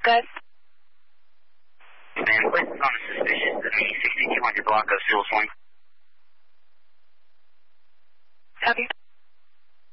Good. Man, what's on a suspicious 6200 block of Silver Swing?